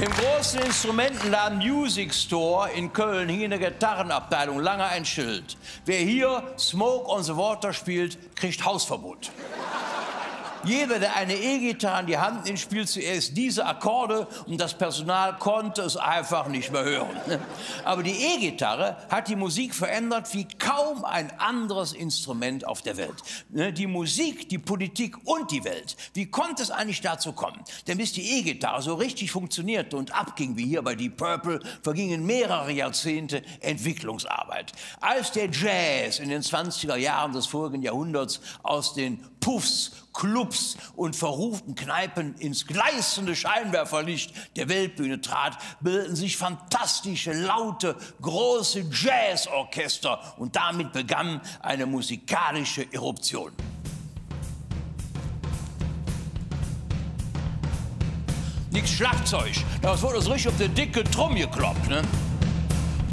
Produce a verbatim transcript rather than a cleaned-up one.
Im großen Instrumentenladen Music Store in Köln hing in der Gitarrenabteilung lange ein Schild. Wer hier Smoke on the Water spielt, kriegt Hausverbot. Jeder, der eine E-Gitarre in die Hand nimmt, spielt zuerst diese Akkorde und das Personal konnte es einfach nicht mehr hören. Aber die E-Gitarre hat die Musik verändert wie kaum ein anderes Instrument auf der Welt. Die Musik, die Politik und die Welt. Wie konnte es eigentlich dazu kommen? Denn bis die E-Gitarre so richtig funktionierte und abging wie hier bei Deep Purple, vergingen mehrere Jahrzehnte Entwicklungsarbeit. Als der Jazz in den zwanziger Jahren des vorigen Jahrhunderts aus den Puffs, Clubs und verruften Kneipen ins gleißende Scheinwerferlicht der Weltbühne trat, bildeten sich fantastische, laute, große Jazzorchester und damit begann eine musikalische Eruption. Nix Schlagzeug, das wurde so richtig auf der dicke Trommel gekloppt, ne?